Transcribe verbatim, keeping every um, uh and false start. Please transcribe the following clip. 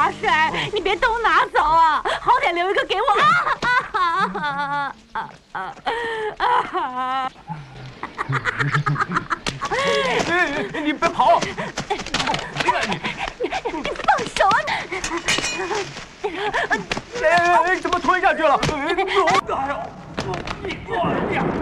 大帅，你别都拿走啊，好歹留一个给我啊！啊啊啊啊啊！ 你别跑！ 你你放手啊！ 哎，怎么吞下去了？哎呦！哎呀！